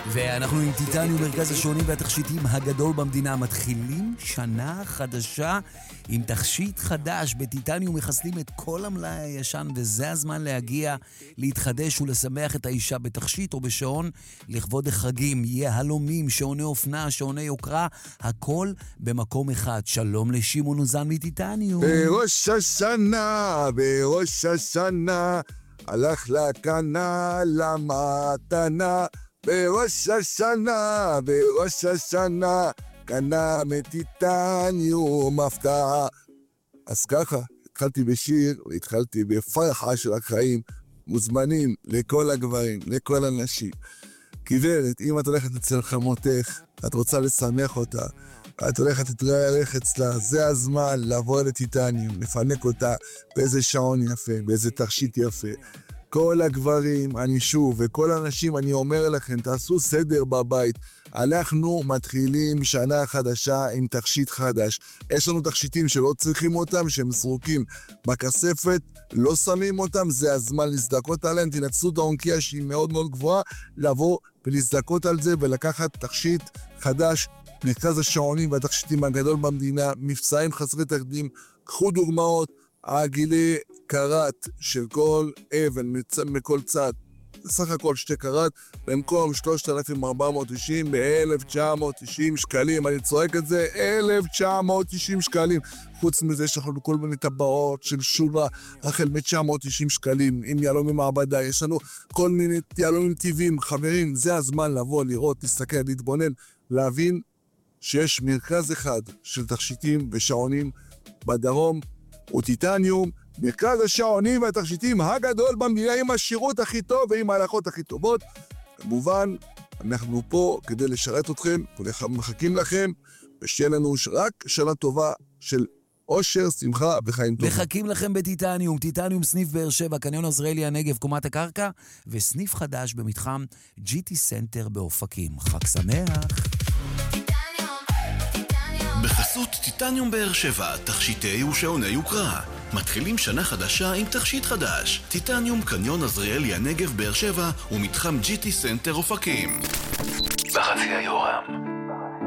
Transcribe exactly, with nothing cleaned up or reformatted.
ואנחנו עם טיטניום, מרכז השעונים והתכשיטים הגדול במדינה. מתחילים שנה חדשה עם תכשיט חדש. בטיטניום מחסלים את כל המלאי הישן, וזה הזמן להגיע, להתחדש ולשמח את האישה בתכשיט או בשעון לכבוד החגים. יהלומים, שעוני אופנה, שעוני יוקרה, הכל במקום אחד. שלום לשמעון אוזן מטיטניום. בראש השנה, בראש השנה, הלך לקנה למתנה. בראש השנה, בראש השנה, קנה מטיטניום הפתעה. אז ככה, התחלתי בשיר, והתחלתי בפרחה של החיים, מוזמנים לכל הגברים, לכל הנשים. גברת, אם את הולכת אצל חמותך, את רוצה לשמח אותה, את הולכת להתארח אצלה, זה הזמן לבוא לטיטניום, לפנק אותה באיזה שעון יפה, באיזה תכשיט יפה. כל הגברים, אני שוב, וכל האנשים, אני אומר לכם, תעשו סדר בבית. אנחנו מתחילים שנה חדשה עם תכשיט חדש. יש לנו תכשיטים שלא צריכים אותם, שהם סרוקים בכספת, לא שמים אותם, זה הזמן להזדקות עליהם. תנצלו את העונקיה שהיא מאוד מאוד גבוהה, לבוא ולהזדקות על זה ולקחת תכשיט חדש. מרכז השעונים והתכשיטים הגדול במדינה, מבצעים חסרי תקדים, קחו דוגמאות, העגילי קראט של כל אבן מכל צד, סך הכל שתי קראט, במקום שלושת אלפים ארבע מאות תשעים ב-אלף תשע מאות תשעים שקלים, אני צועק את זה, אלף תשע מאות תשעים שקלים. חוץ מזה יש לנו כל מיני טבעות של שורה, החל מ-תשע מאות תשעים שקלים, עם יהלומים מעבדה, יש לנו כל מיני יהלומים טבעיים. חברים, זה הזמן לבוא, לראות, להסתכל, להתבונן, להבין שיש מרכז אחד של תכשיטים ושעונים בדרום, הוא טיטניום, מרכז השעונים והתכשיטים הגדול במדינה, עם השירות הכי טוב ועם ההלכות הכי טובות. כמובן, אנחנו פה כדי לשרת אתכם, ומחכים לכם, ושיהיה לנו רק שנה טובה של אושר, שמחה וחיים טובים. מחכים לכם בטיטניום, טיטניום סניף באר שבע, קניון עזריאלי הנגב, קומת הקרקע, וסניף חדש במתחם ג'י טי סנטר באופקים. חג שמח. בחסות טיטניום באר שבע, תכשיטי ושעוני יוקרה. מתחילים שנה חדשה עם תכשיט חדש. טיטניום קניון עזריאלי הנגב באר שבע ומתחם ג'י טי סנטר אופקים. בחצי היורם.